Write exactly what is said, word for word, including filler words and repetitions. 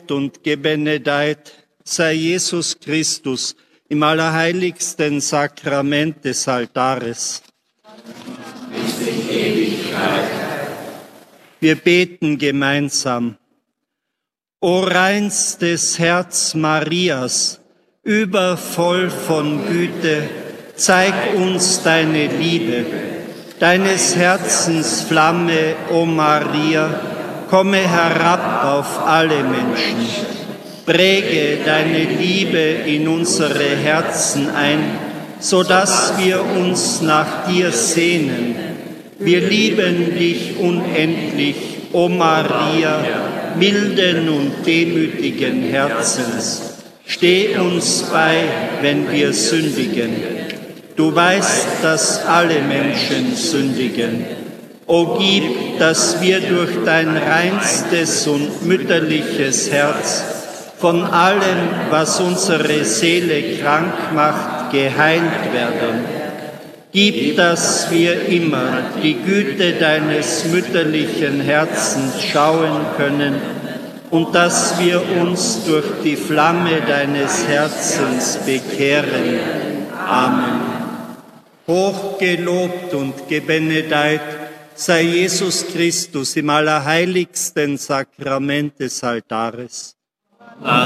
gelobt und gebenedeit sei Jesus Christus im allerheiligsten Sakrament des Altares. Wir beten gemeinsam. O reinstes Herz Marias, übervoll von Güte, zeig uns deine Liebe. Deines Herzens Flamme, o Maria, komme herab auf alle Menschen. Präge deine Liebe in unsere Herzen ein, so dass wir uns nach dir sehnen. Wir lieben dich unendlich, o Maria, milden und demütigen Herzens. Steh uns bei, wenn wir sündigen. Du weißt, dass alle Menschen sündigen. O gib, dass wir durch dein reinstes und mütterliches Herz von allem, was unsere Seele krank macht, geheilt werden. Gib, dass wir immer die Güte deines mütterlichen Herzens schauen können und dass wir uns durch die Flamme deines Herzens bekehren. Amen. Hochgelobt und gebenedeit sei Jesus Christus im allerheiligsten Sakrament des Altares.